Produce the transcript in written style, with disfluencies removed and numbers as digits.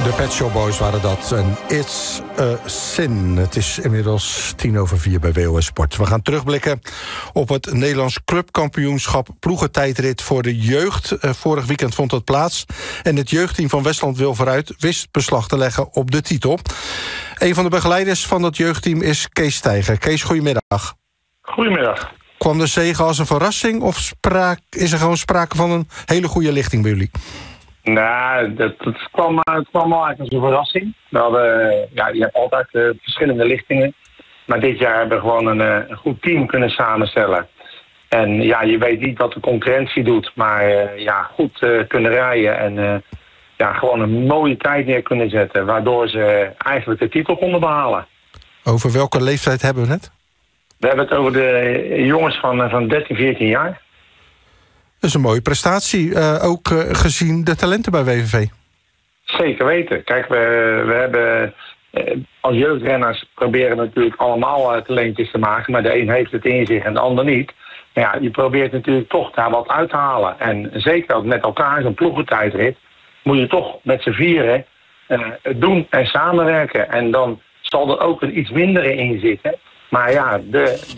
De Pet Shop Boys waren dat. En It's a Sin. Het is inmiddels 4:10 bij WOS Sport. We gaan terugblikken op het Nederlands clubkampioenschap ploegentijdrit voor de jeugd. Vorig weekend vond dat plaats. En het jeugdteam van Westland Wil Vooruit wist beslag te leggen op de titel. Een van de begeleiders van dat jeugdteam is Kees Steiger. Kees, goedemiddag. Goedemiddag. Kwam de zege als een verrassing of is er gewoon sprake van een hele goede lichting bij jullie? Nou, het kwam wel uit als een verrassing. We hadden, je hebt altijd verschillende lichtingen. Maar dit jaar hebben we gewoon een goed team kunnen samenstellen. En ja, je weet niet wat de concurrentie doet. Maar goed kunnen rijden en gewoon een mooie tijd neer kunnen zetten. Waardoor ze eigenlijk de titel konden behalen. Over welke leeftijd hebben we het? We hebben het over de jongens van 13, 14 jaar. Dat is een mooie prestatie, ook gezien de talenten bij WVV. Zeker weten. Kijk, we hebben als jeugdrenners proberen natuurlijk allemaal talentjes te maken. Maar de een heeft het in zich en de ander niet. Maar ja, je probeert natuurlijk toch daar wat uit te halen. En zeker ook met elkaar, zo'n ploegentijdrit, moet je toch met z'n vieren het doen en samenwerken. En dan zal er ook een iets mindere in zitten. Maar ja,